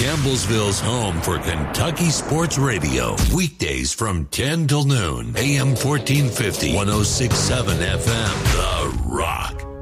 Campbellsville's home for Kentucky Sports Radio. Weekdays from 10 till noon. AM 1450, 106.7 FM. The Rock.